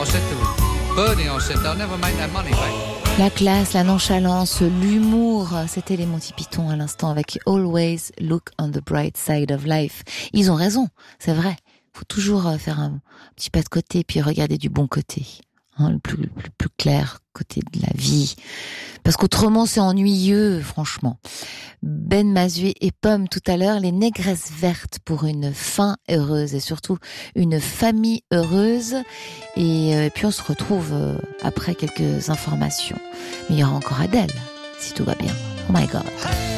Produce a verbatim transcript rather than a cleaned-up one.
said to Bernie, I said, they'll never make that money back. La classe, la nonchalance, l'humour, c'était les Monty Python à l'instant avec Always Look on the Bright Side of Life. Ils ont raison, c'est vrai. Faut toujours faire un petit pas de côté puis regarder du bon côté, hein, le plus, le plus, plus clair côté de la vie. Parce qu'autrement c'est ennuyeux, franchement. Ben Mazué et Pomme tout à l'heure, les négresses vertes pour une fin heureuse et surtout une famille heureuse. Et, euh, et puis on se retrouve euh, après quelques informations. Mais il y aura encore Adèle, si tout va bien. Oh my God.